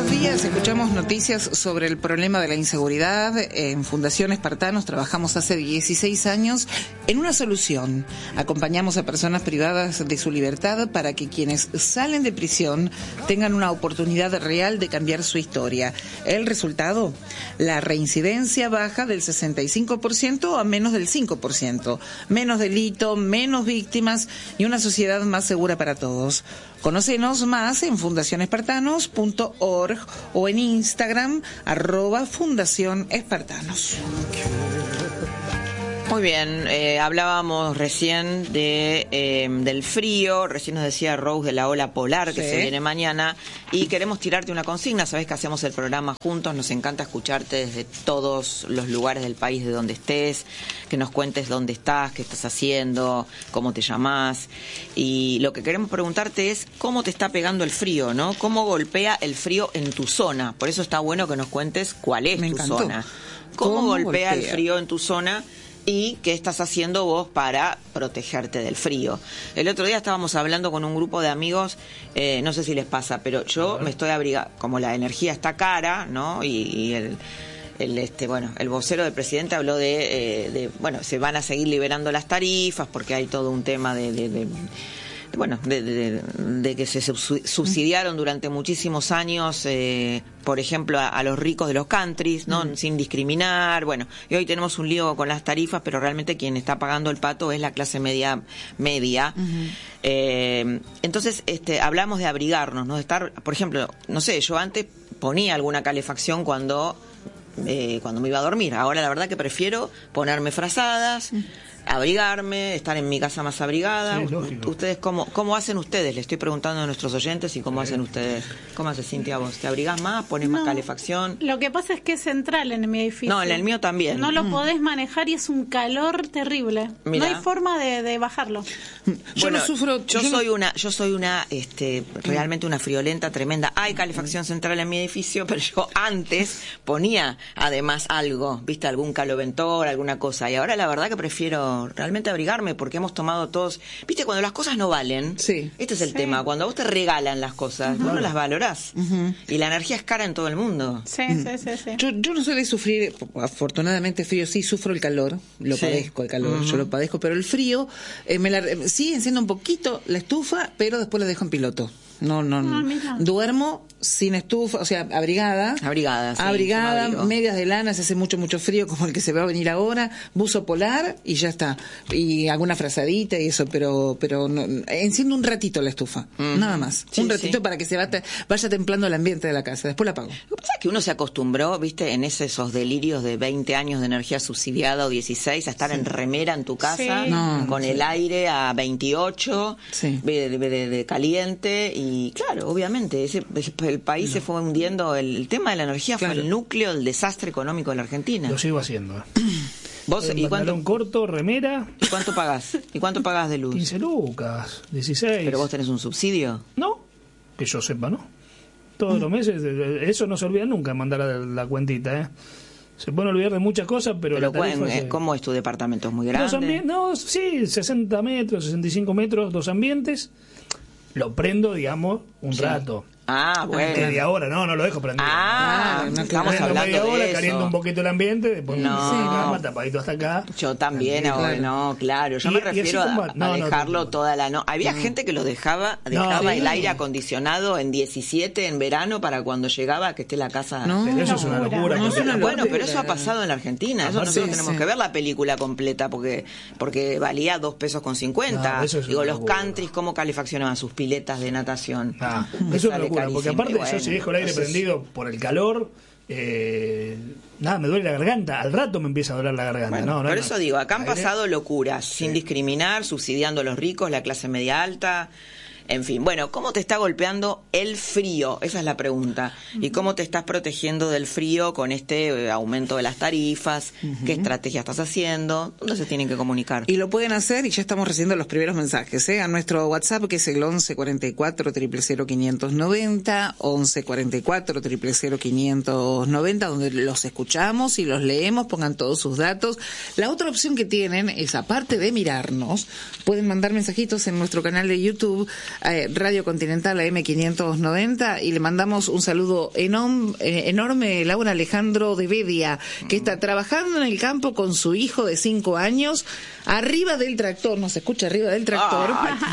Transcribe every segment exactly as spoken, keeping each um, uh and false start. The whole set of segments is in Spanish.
los días escuchamos noticias sobre el problema de la inseguridad. En Fundación Espartanos trabajamos hace dieciséis años en una solución. Acompañamos a personas privadas de su libertad para que quienes salen de prisión tengan una oportunidad real de cambiar su historia. El resultado, la reincidencia baja del sesenta y cinco por ciento a menos del cinco por ciento. Menos delito, menos víctimas y una sociedad más segura para todos. Conócenos más en fundación espartanos punto org o en Instagram, arroba Fundación Espartanos. Muy bien, eh, hablábamos recién de eh, del frío, recién nos decía Rose de la ola polar que sí. se viene mañana y queremos tirarte una consigna. Sabés que hacemos el programa juntos, nos encanta escucharte desde todos los lugares del país de donde estés, que nos cuentes dónde estás, qué estás haciendo, cómo te llamás, y lo que queremos preguntarte es cómo te está pegando el frío, ¿no? Cómo golpea el frío en tu zona. Por eso está bueno que nos cuentes cuál es Me tu encantó. zona. ¿Cómo, ¿Cómo golpea, golpea el frío en tu zona? ¿Y qué estás haciendo vos para protegerte del frío? El otro día estábamos hablando con un grupo de amigos, eh, no sé si les pasa, pero yo me estoy abrigando, como la energía está cara, ¿no? Y, y el, el este bueno el vocero del presidente habló de, eh, de, bueno, se van a seguir liberando las tarifas porque hay todo un tema de... de, de bueno, de, de, de que se subsidiaron durante muchísimos años, eh, por ejemplo, a, a los ricos de los countries, ¿no? Mm. Sin discriminar, bueno, y hoy tenemos un lío con las tarifas, pero realmente quien está pagando el pato es la clase media, media. Uh-huh. Eh, entonces, este, hablamos de abrigarnos, ¿no? De estar, por ejemplo, no sé, yo antes ponía alguna calefacción cuando, eh, cuando me iba a dormir, ahora la verdad que prefiero ponerme frazadas, uh-huh. abrigarme, estar en mi casa más abrigada. Sí, ustedes cómo cómo hacen ustedes, le estoy preguntando a nuestros oyentes y cómo sí. hacen ustedes. ¿Cómo hace Cintia vos? ¿Te abrigás más? ¿Pones no, más calefacción? Lo que pasa es que es central en mi edificio. No, en el mío también. No lo mm. podés manejar y es un calor terrible. Mirá. No hay forma de, de bajarlo. Yo bueno, no sufro. Yo, yo soy no... una, yo soy una, este, realmente una friolenta tremenda. Hay calefacción central en mi edificio, pero yo antes ponía además algo, viste, algún caloventor, alguna cosa, y ahora la verdad que prefiero realmente abrigarme porque hemos tomado todos, viste, cuando las cosas no valen, sí. este es el sí. tema, cuando a vos te regalan las cosas, uh-huh. vos no las valorás, uh-huh. y la energía es cara en todo el mundo. Sí, uh-huh. sí, sí, sí. Yo, yo no soy de sufrir, afortunadamente frío, sí sufro el calor, lo sí. padezco el calor, uh-huh. yo lo padezco, pero el frío, eh, me la, sí enciendo un poquito la estufa, pero después la dejo en piloto. No, no, no. Ah, duermo sin estufa, o sea, abrigada. Abrigada, sí, Abrigada, medias de lana, se hace mucho, mucho frío, como el que se va a venir ahora, buzo polar y ya está. Y alguna frazadita y eso, pero pero no, enciendo un ratito la estufa, mm. nada más. Sí, un ratito sí. para que se vaya, vaya templando el ambiente de la casa, después la apago. Lo que pasa es que uno se acostumbró, viste, en ese, esos delirios de veinte años de energía subsidiada o dieciséis, a estar sí. en remera en tu casa, sí. no, con sí. el aire a veintiocho, sí. de, de, de, de caliente y Y claro, obviamente, ese, el país no. se fue hundiendo. El, el tema de la energía claro. fue el núcleo del desastre económico de la Argentina. Lo sigo haciendo. ¿eh? ¿Vos ¿Y cuánto? corto, remera. ¿Y cuánto pagás? ¿Y cuánto pagás de luz? quince lucas, dieciséis. ¿Pero vos tenés un subsidio? No, que yo sepa, ¿no? Todos mm. los meses, eso no se olvida nunca, mandar la, la cuentita, ¿eh? Se pueden olvidar de muchas cosas, pero... pero la tarifa se... ¿Cómo es tu departamento? ¿Es muy grande? Ambi- no, sí, sesenta metros, sesenta y cinco metros, dos ambientes. Lo prendo, digamos, un sí. rato. Ah, bueno. Media hora, no, no lo dejo prendido. Ah, no, estamos hablando media hora, de eso. caliento un poquito el ambiente, después no. me sí, cama, tapadito hasta acá. Yo también, ahora, claro. no, claro. Yo y, me refiero a, no, a dejarlo no, no, toda la noche. Había no. gente que lo dejaba, dejaba no, sí. el aire acondicionado en diecisiete en verano para cuando llegaba que esté la casa. No, pero eso es una locura. No, es una locura. Bueno, pero eso ha pasado en la Argentina. Eso nosotros sí, tenemos sí. que ver la película completa porque porque valía dos pesos con cincuenta. No, Digo, los countries, cómo calefaccionaban sus piletas de natación. Ah, eso es una locura, porque aparte yo si dejo el aire Entonces, prendido por el calor, eh, nada, me duele la garganta, al rato me empieza a doler la garganta. Bueno, no, no, por no. eso digo, acá han aire, pasado locuras, sí. sin discriminar, subsidiando a los ricos, la clase media alta, en fin. Bueno, ¿cómo te está golpeando el frío? Esa es la pregunta. ¿Y cómo te estás protegiendo del frío con este eh, aumento de las tarifas? Uh-huh. ¿Qué estrategia estás haciendo? ¿Dónde se tienen que comunicar? Y lo pueden hacer, y ya estamos recibiendo los primeros mensajes, ¿eh? A nuestro WhatsApp, que es el once cuarenta y cuatro, cero cero cero, quinientos noventa, once cuarenta y cuatro, cero cero cero, quinientos noventa, donde los escuchamos y los leemos, pongan todos sus datos. La otra opción que tienen es, aparte de mirarnos, pueden mandar mensajitos en nuestro canal de YouTube eh, Radio Continental A M quinientos noventa, y le mandamos un saludo enorme, eh, enorme Laura Alejandro de Bedia, que está trabajando en el campo con su hijo de cinco años, arriba del tractor, no se escucha arriba del tractor,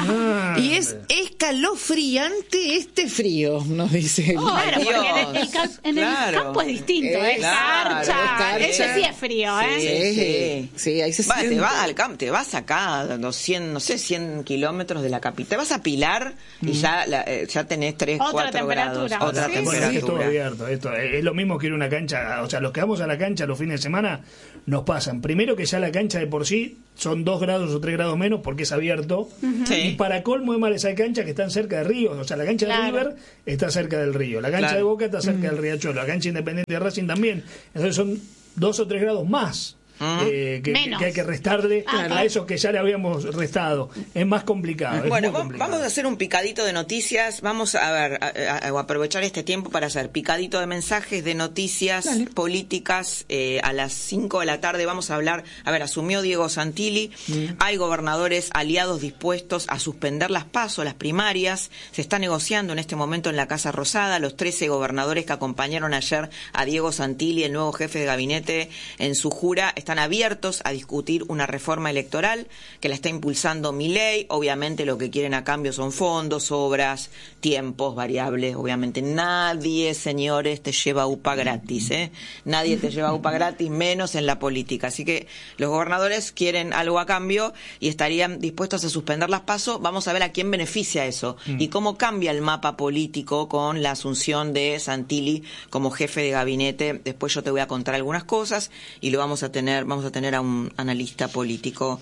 Ay, y es escalofriante este frío, nos dice. Oh, claro, porque en el, el, en claro. el campo es distinto, Eh, es claro, carcha, es carcha. eso sí es frío, ¿eh? Sí, Sí. sí, ahí se Va, siente. te vas al campo, te vas acá, doscientos, no sé, cien kilómetros de la capital. Te vas a Pilar y ya la, eh, ya tenés tres, Otra cuatro grados. temperatura. Otra Sí, Bueno, temperatura. es todo abierto. Esto es, es lo mismo que ir a una cancha. O sea, los que vamos a la cancha los fines de semana nos pasan. Primero que ya la cancha de por sí son dos grados o tres grados menos porque es abierto. Sí. Y para colmo de males hay canchas que están cerca de ríos. O sea, la cancha Claro. de River está cerca del río. La cancha Claro. de Boca está cerca del Riachuelo. La cancha Independiente de Racing también. Entonces son dos o tres grados más. Eh, que, Menos. que hay que restarle Claro. a esos que ya le habíamos restado. Es más complicado. es Bueno, muy va- complicado. vamos a hacer un picadito de noticias. Vamos a ver, a, a- a aprovechar este tiempo para hacer picadito de mensajes de noticias políticas. Eh, a las cinco de la tarde vamos a hablar. A ver, asumió Diego Santilli. Hay gobernadores aliados dispuestos a suspender las PASO, las primarias. Se está negociando en este momento en la Casa Rosada. Los trece gobernadores que acompañaron ayer a Diego Santilli, el nuevo jefe de gabinete, en su jura, están abiertos a discutir una reforma electoral que la está impulsando Milei. Obviamente lo que quieren a cambio son fondos, obras, tiempos, variables. Obviamente nadie, señores, te lleva UPA gratis, ¿eh? Nadie te lleva UPA gratis, menos en la política. Así que los gobernadores quieren algo a cambio y estarían dispuestos a suspender las PASO. Vamos a ver a quién beneficia eso y cómo cambia el mapa político con la asunción de Santilli como jefe de gabinete. Después yo te voy a contar algunas cosas y lo vamos a tener, vamos a tener a un analista político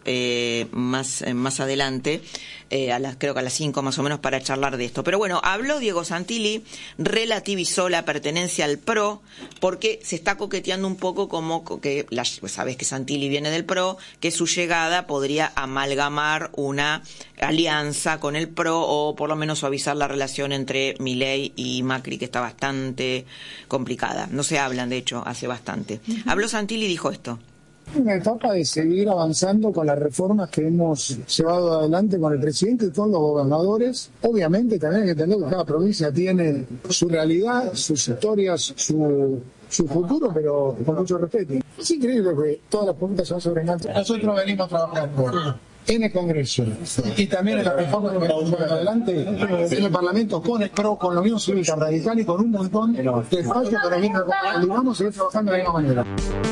eh, más eh, más adelante, eh, a las, creo que a las cinco más o menos, para charlar de esto. Pero bueno, habló Diego Santilli, relativizó la pertenencia al P R O, porque se está coqueteando un poco como que, la, pues sabes que Santilli viene del P R O, que su llegada podría amalgamar una alianza con el P R O o por lo menos suavizar la relación entre Milei y Macri, que está bastante complicada. No se hablan, de hecho, hace bastante. Habló Santilli y dijo esto. Una etapa de seguir avanzando con las reformas que hemos llevado adelante con el presidente y con los gobernadores. Obviamente también hay que entender que cada provincia tiene su realidad, sus historias, su, su futuro, pero con mucho respeto. Es increíble que todas las preguntas son sobre Macri. Nosotros venimos trabajando en el Congreso y también en la reforma que vamos a llevar adelante en el Parlamento con el P R O, con la Unión Cívica Radical y con un montón de espacios para venir a vamos a seguir trabajando de la misma manera.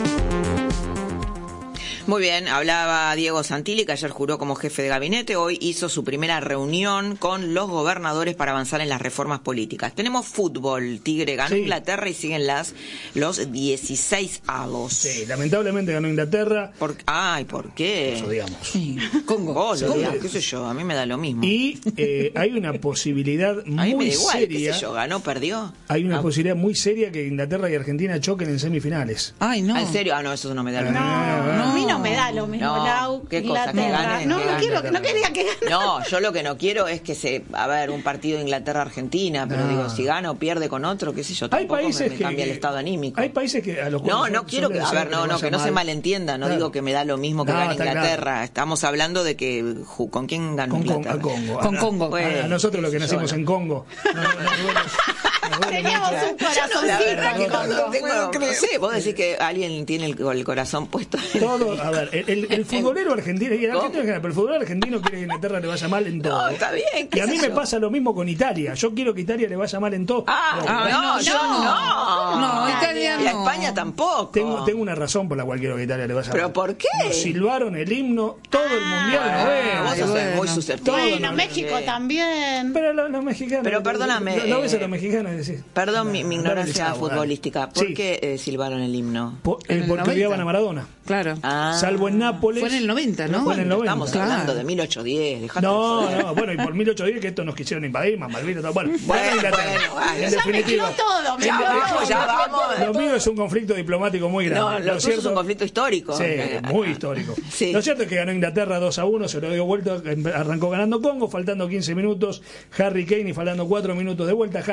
Muy bien, hablaba Diego Santilli, que ayer juró como jefe de gabinete. Hoy hizo su primera reunión con los gobernadores para avanzar en las reformas políticas. Tenemos fútbol. Tigre ganó Sí. Inglaterra y siguen las los dieciséis avos. Sí, lamentablemente ganó Inglaterra. Por, ay, ¿por qué? Eso digamos. Congo. Oh, lo Congo. digo, qué sé yo, a mí me da lo mismo. Y eh, hay una posibilidad a mí me muy da igual, seria. qué sé yo, ganó, perdió. Hay una Ah, posibilidad muy seria que Inglaterra y Argentina choquen en semifinales. Ay, no. ¿En serio? Ah, no, eso no me da lo mismo. No, a mí no me da lo mismo, No, Lau, qué cosa, que Inglaterra. gane, no, que no gane. quiero, no quería que gane. No, yo lo que no quiero es que se, a ver, un partido de Inglaterra-Argentina, pero No. digo, si gana o pierde con otro, qué sé yo, Hay tampoco países me, me que, cambia el estado anímico. Hay países que a los No, cuales no son- quiero son que, a deseos ver, no, les no, vaya que no se mal. malentienda, no Claro. digo que me da lo mismo que No, gane está claro. Inglaterra, estamos hablando de que, ju- ¿con quién ganó Con, con, Inglaterra? a Congo. Con A- Congo. a- Bueno, a nosotros los que qué sé yo, nacimos no. en Congo. No, no, no, no, no, no, Teníamos no, un corazoncito La verdad que en no, Congo. no tengo, no sé, vos decís que alguien tiene el, el corazón puesto en- todo, a ver, el, el- el futbolero argentino, y el ¿Cómo? argentino en general, pero el futbolero argentino quiere que Inglaterra le vaya mal en todo. No, está bien, ¿qué Y a sé mí me yo? pasa lo mismo con Italia. Yo quiero que Italia le vaya mal en todo. Ah, Pero- Ay, no, no, yo yo no. no. No, Italia Y a no. España tampoco. Tengo, tengo una razón por la cual quiero que Italia le vaya ¿Pero mal. por qué? Nos silbaron el himno todo el mundial. Ah, no vos veo. sos bueno. muy susceptible. Bueno, México también. Pero los, los mexicanos. Pero perdóname, No, no ves a eh, los mexicanos y decís. Perdón mi, mi "Dale, ignorancia chavo, dale". futbolística. ¿Por Sí, qué eh, silbaron el himno? po- En eh, el porque noventa. odiaban a Maradona. Claro. Ah. Salvo en Nápoles. Fue en el noventa, ¿no? Fue en el noventa. Estamos Claro. hablando de mil ochocientos diez. dejate de No, joder. no, bueno, y por mil ochocientos diez que estos nos quisieron invadir, más Malvinas, todo. Bueno, Bueno, ganó Inglaterra. bueno, bueno. En Ya definitiva. mezcló todo, Ya mezcló vamos, todo. ya vamos. Lo mío es un conflicto diplomático muy grande. No, lo Lo tuyo cierto- es un conflicto histórico. Sí, muy histórico. Sí. Lo cierto es que ganó Inglaterra dos a uno, se lo dio vuelta, arrancó ganando Congo, faltando quince minutos, Harry Kane, y faltando cuatro minutos de vuelta, Harry Kane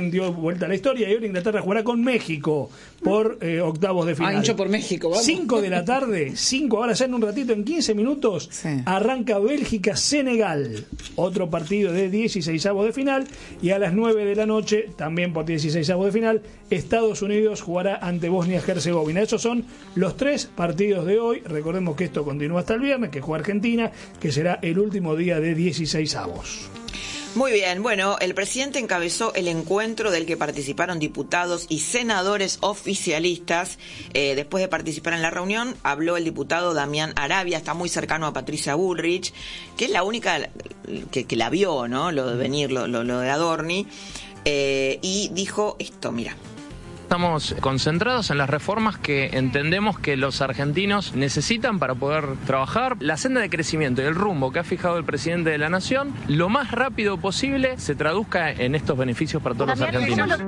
también dio vuelta a la historia, y ahora Inglaterra jugará con México por eh, octavos de final. Ancho por México, vamos. cinco de la tarde, cinco, ahora ya en un ratito, en quince minutos, sí. Arranca Bélgica-Senegal, otro partido de dieciseisavos de final, y a las nueve de la noche, también por dieciseisavos de final, Estados Unidos jugará ante Bosnia-Herzegovina. Esos son los tres partidos de hoy. Recordemos que esto continúa hasta el viernes, que juega Argentina, que será el último día de dieciseisavos. Muy bien, bueno, el presidente encabezó el encuentro del que participaron diputados y senadores oficialistas. Eh, después de participar en la reunión, habló el diputado Damián Arabia, está muy cercano a Patricia Bullrich, que es la única que, que la vio, ¿no? Lo de venir, lo, lo, lo de Adorni, eh, y dijo esto, mira. Estamos concentrados en las reformas que entendemos que los argentinos necesitan para poder trabajar. La senda de crecimiento y el rumbo que ha fijado el presidente de la Nación, lo más rápido posible se traduzca en estos beneficios para todos los argentinos.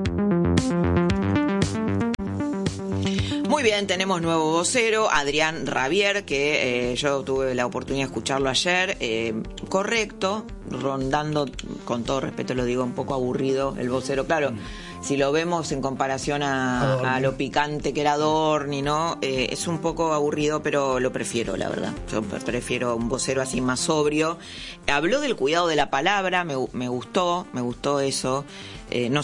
Muy bien, tenemos nuevo vocero, Adrián Rabier, que eh, yo tuve la oportunidad de escucharlo ayer. Eh, correcto, rondando, con todo respeto lo digo, un poco aburrido el vocero, claro. Si lo vemos en comparación a, a lo picante que era Adorni, ¿no? Eh, es un poco aburrido, pero lo prefiero, la verdad. Yo prefiero un vocero así más sobrio. Habló del cuidado de la palabra, me, me gustó, me gustó eso. Eh, no